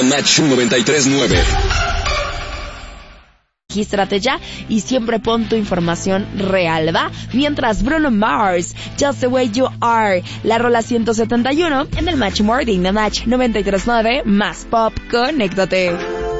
The Match 93.9. Regístrate ya y siempre pon tu información real, ¿va? Mientras Bruno Mars, Just the Way You Are, la rola 171 en el Match Morning, The Match 93.9, más pop, conéctate.